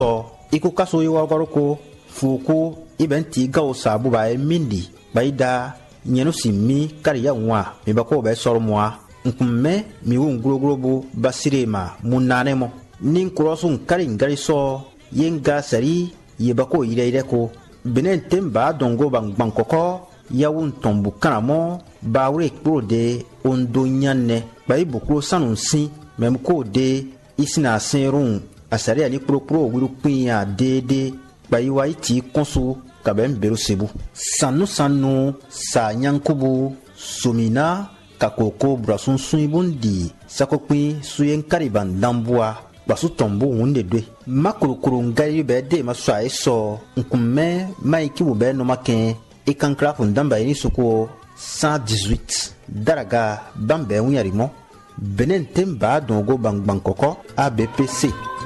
so iku kaso yi warko fuku ibenti gawo sabu ba mindi baida nyeno simmi kariya nwa mi bako be sormwa nkumme mi wungurogorobo basirema munanemo nin kurosun karin gari so yenga sari yebako ire ko benen temba dongo bankoko yawun tombu kanamo bawre kro de ondo nyanne bayi bukro sanunsi mem ko de isina serun asari ali pro wiru pinya dede bayi waiti konsu kabem beru sebu sanu sa nyankubu sumina kakoko brasun suibundi sakokpi suyen kariban dambua basu tombu hunde dwe makurukuru ngai be de maswa eso nkumme maiki bu be no maken e kankra fundamba ni suko 118 daraga bambe unyarimo benen temba dongo bangkoko ABPC